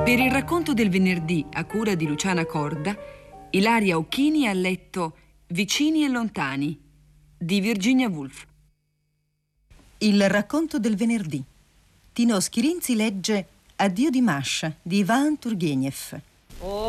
Per il racconto del venerdì, a cura di Luciana Corda, Ilaria Occhini ha letto Vicini e lontani di Virginia Woolf. Il racconto del venerdì. Tino Schirinzi legge Addio di Masha di Ivan Turgenev.